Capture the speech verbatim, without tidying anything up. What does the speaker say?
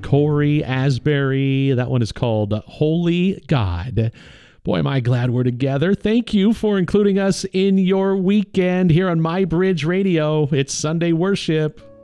Corey Asbury. That one is called Holy God. Boy, am I glad we're together. Thank you for including us in your weekend here on My Bridge Radio. It's Sunday worship.